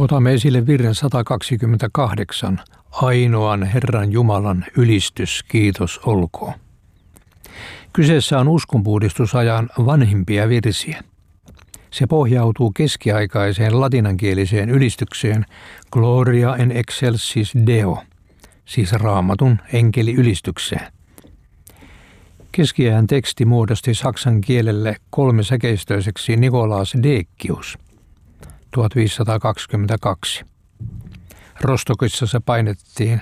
Otamme esille virren 128, ainoan Herran Jumalan ylistys, kiitos olkoon. Kyseessä on uskonpuhdistusajan vanhimpia virsiä. Se pohjautuu keskiaikaiseen latinankieliseen ylistykseen Gloria in excelsis Deo, siis Raamatun enkeliylistykseen. Keskiajan teksti muodosti saksan kielelle kolmisäkeistöiseksi Nicolaas Decius 1522. Rostokissa se painettiin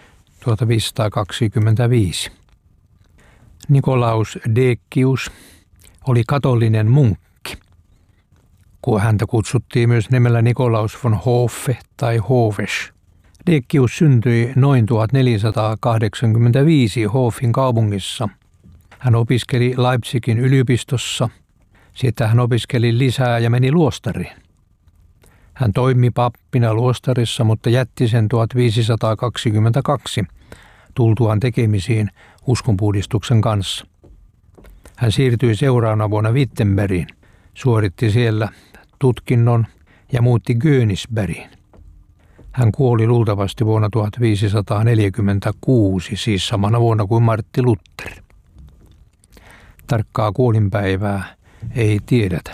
1525. Nicolaus Decius oli katolinen munkki, kun häntä kutsuttiin myös nimellä Nicolaus von Hoffe tai Hovesch. Decius syntyi noin 1485 Hoffin kaupungissa. Hän opiskeli Leipzigin yliopistossa, sitten hän opiskeli lisää ja meni luostariin. Hän toimi pappina luostarissa, mutta jätti sen 1522 tultuaan tekemisiin uskonpuhdistuksen kanssa. Hän siirtyi seuraavana vuonna Wittenbergiin, suoritti siellä tutkinnon ja muutti Königsbergiin. Hän kuoli luultavasti vuonna 1546, siis samana vuonna kuin Martti Luther. Tarkkaa kuolinpäivää ei tiedetä.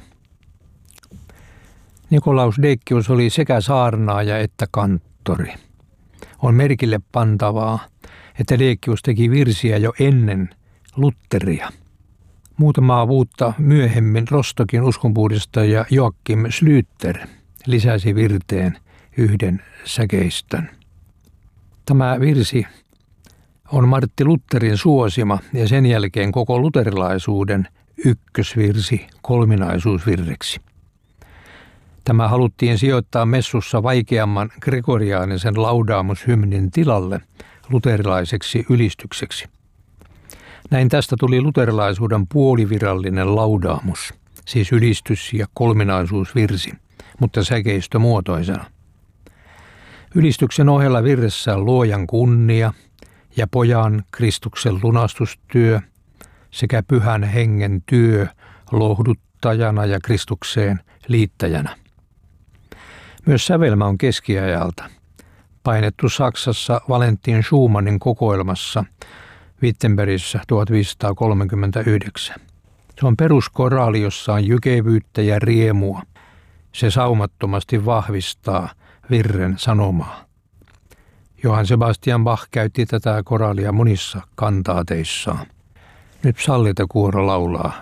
Nicolaus Decius oli sekä saarnaaja että kanttori. On merkille pantavaa, että Decius teki virsiä jo ennen Lutheria. Muutamaa vuotta myöhemmin Rostokin uskonpuhdistaja Joachim Schlüter lisäsi virteen yhden säkeistön. Tämä virsi on Martti Lutherin suosima ja sen jälkeen koko luterilaisuuden ykkösvirsi kolminaisuusvirreksi. Tämä haluttiin sijoittaa messussa vaikeamman gregoriaanisen laudaamushymnin tilalle luterilaiseksi ylistykseksi. Näin tästä tuli luterilaisuuden puolivirallinen laudaamus, siis ylistys- ja kolminaisuusvirsi, mutta säkeistömuotoisena. Ylistyksen ohella virressä on Luojan kunnia ja Pojan Kristuksen lunastustyö sekä Pyhän Hengen työ lohduttajana ja Kristukseen liittäjänä. Myös sävelmä on keskiajalta, painettu Saksassa Valentin Schumannin kokoelmassa Wittenbergissä 1539. Se on peruskoraali, jossa on jykevyyttä ja riemua. Se saumattomasti vahvistaa virren sanomaa. Johann Sebastian Bach käytti tätä koraalia monissa kantaateissaan. Nyt Sallitakuoro laulaa